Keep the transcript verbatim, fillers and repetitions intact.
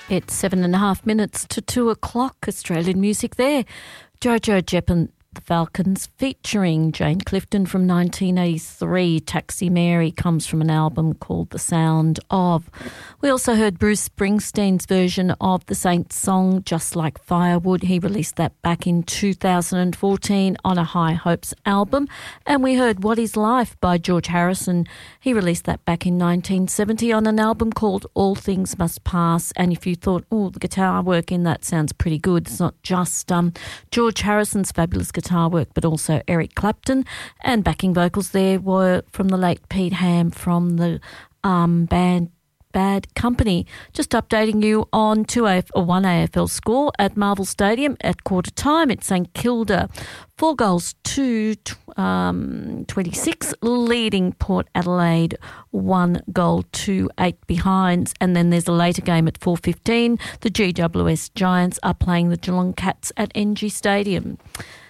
It's seven and a half minutes to two o'clock. Australian music there. Jojo Jepp and the Falcons featuring Jane Clifton from nineteen eighty-three. Taxi Mary comes from an album called The Sound Of. We also heard Bruce Springsteen's version of the Saints song Just Like Firewood. He released that back in two thousand fourteen on a High Hopes album. And we heard What Is Life by George Harrison. He released that back in nineteen seventy on an album called All Things Must Pass. And if you thought, oh, the guitar work in that sounds pretty good, it's not just um, George Harrison's fabulous guitar work, but also Eric Clapton. And backing vocals there were from the late Pete Ham from the um, band Bad Company. Just updating you on two A F, or one A F L score at Marvel Stadium at quarter time. It's St Kilda, four goals to um, twenty-six, leading Port Adelaide, one goal to eight behinds. And then there's a later game at four fifteen. The G W S Giants are playing the Geelong Cats at N G Stadium.